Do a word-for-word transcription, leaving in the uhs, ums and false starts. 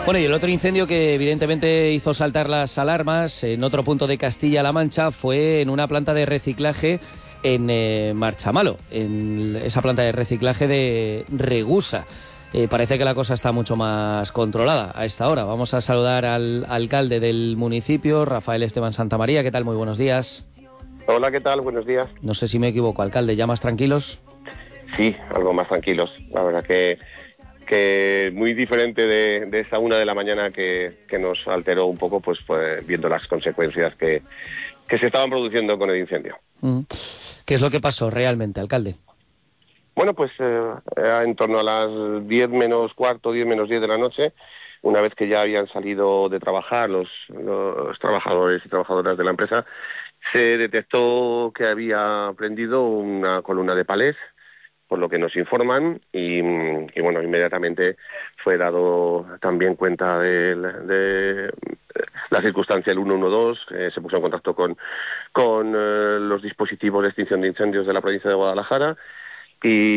Bueno, y el otro incendio que evidentemente hizo saltar las alarmas en otro punto de Castilla-La Mancha fue en una planta de reciclaje en eh, Marchamalo, en esa planta de reciclaje de Regusa. Eh, parece que la cosa está mucho más controlada a esta hora. Vamos a saludar al alcalde del municipio, Rafael Esteban Santamaría. ¿Qué tal? Muy buenos días. Hola, ¿qué tal? Buenos días. No sé si me equivoco, alcalde, ¿ya más tranquilos? Sí, algo más tranquilos. La verdad que, que muy diferente de, de esa una de la mañana que, que nos alteró un poco, pues, pues viendo las consecuencias que, que se estaban produciendo con el incendio. Mm. ¿Qué es lo que pasó realmente, alcalde? Bueno, pues eh, en torno a las diez menos cuarto, diez menos diez de la noche, una vez que ya habían salido de trabajar los, los trabajadores y trabajadoras de la empresa, se detectó que había prendido una columna de palés, por lo que nos informan, y, y bueno, inmediatamente fue dado también cuenta de, de la circunstancia el uno uno dos, eh, se puso en contacto con, con eh, los dispositivos de extinción de incendios de la provincia de Guadalajara, y